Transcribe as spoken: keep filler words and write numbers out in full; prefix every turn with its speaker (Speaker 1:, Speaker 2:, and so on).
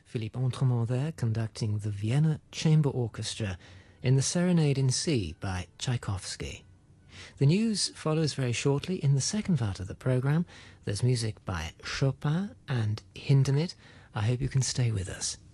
Speaker 1: Philippe Entremont there conducting the Vienna Chamber Orchestra in the Serenade in C by Tchaikovsky. The news follows very shortly. In the second part of the programme, there's music by Chopin and Hindemith. I hope you can stay with us.